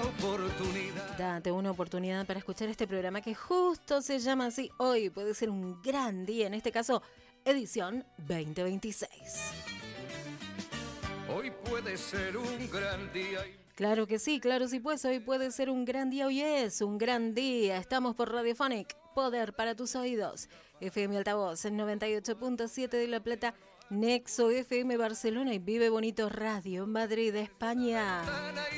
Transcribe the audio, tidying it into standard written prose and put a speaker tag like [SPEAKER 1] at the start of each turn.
[SPEAKER 1] oportunidad.
[SPEAKER 2] Date una oportunidad para escuchar este programa que justo se llama así. Hoy puede ser un gran día, en este caso, edición 2026.
[SPEAKER 1] Hoy puede ser un gran día.
[SPEAKER 2] Claro que sí, claro sí, pues hoy puede ser un gran día, hoy es un gran día. Estamos por Radiophonic, poder para tus oídos. FM Altavoz en 98.7 de La Plata, Nexo FM Barcelona y Vive Bonito Radio Madrid, España.